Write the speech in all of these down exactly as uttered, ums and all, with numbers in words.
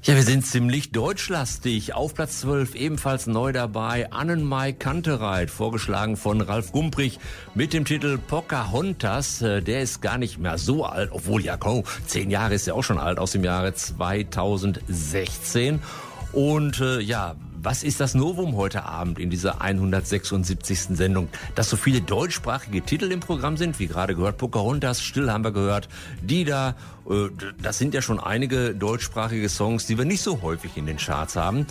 Ja, wir sind ziemlich deutschlastig. Auf Platz zwölf ebenfalls neu dabei Annenmai Kantereit, vorgeschlagen von Ralf Gumprich mit dem Titel Pocahontas. Der ist gar nicht mehr so alt, obwohl ja, komm, zehn Jahre ist ja auch schon alt, aus dem Jahre zweitausendsechzehn. Und äh, ja, was ist das Novum heute Abend in dieser hundertsechsundsiebzigsten Sendung? Dass so viele deutschsprachige Titel im Programm sind, wie gerade gehört, Pocahontas, Still haben wir gehört, Dida, äh, das sind ja schon einige deutschsprachige Songs, die wir nicht so häufig in den Charts haben.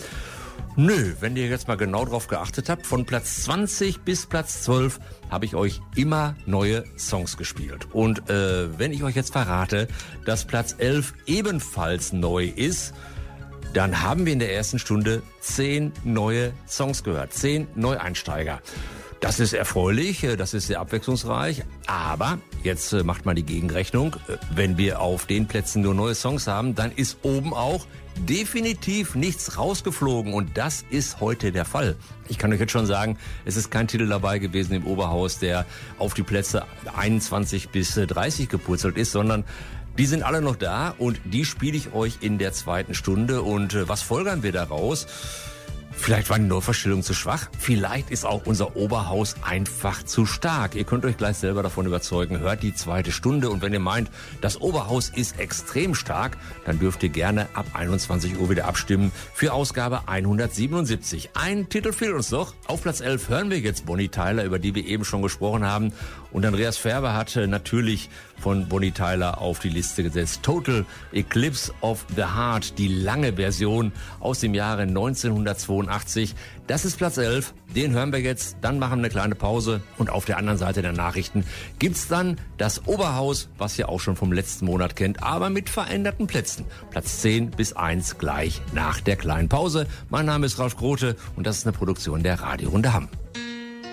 Nö, wenn ihr jetzt mal genau drauf geachtet habt, von Platz zwanzig bis Platz zwölf habe ich euch immer neue Songs gespielt. Und äh, wenn ich euch jetzt verrate, dass Platz elf ebenfalls neu ist, dann haben wir in der ersten Stunde zehn neue Songs gehört, zehn Neueinsteiger. Das ist erfreulich, das ist sehr abwechslungsreich, aber jetzt macht mal die Gegenrechnung. Wenn wir auf den Plätzen nur neue Songs haben, dann ist oben auch definitiv nichts rausgeflogen und das ist heute der Fall. Ich kann euch jetzt schon sagen, es ist kein Titel dabei gewesen im Oberhaus, der auf die Plätze einundzwanzig bis dreißig gepurzelt ist, sondern die sind alle noch da und die spiele ich euch in der zweiten Stunde. Und äh, was folgern wir daraus? Vielleicht war die Neuverstellung zu schwach. Vielleicht ist auch unser Oberhaus einfach zu stark. Ihr könnt euch gleich selber davon überzeugen. Hört die zweite Stunde. Und wenn ihr meint, das Oberhaus ist extrem stark, dann dürft ihr gerne ab einundzwanzig Uhr wieder abstimmen für Ausgabe hundertsiebenundsiebzig. Ein Titel fehlt uns noch. Auf Platz elf hören wir jetzt Bonnie Tyler, über die wir eben schon gesprochen haben. Und Andreas Färber hat natürlich von Bonnie Tyler auf die Liste gesetzt. Total Eclipse of the Heart, die lange Version aus dem Jahre neunzehnhundertzweiundachtzig. Das ist Platz elf, den hören wir jetzt, dann machen wir eine kleine Pause und auf der anderen Seite der Nachrichten gibt's dann das Oberhaus, was ihr auch schon vom letzten Monat kennt, aber mit veränderten Plätzen. Platz zehn bis eins gleich nach der kleinen Pause. Mein Name ist Ralf Grote und das ist eine Produktion der Radiorunde Hamm.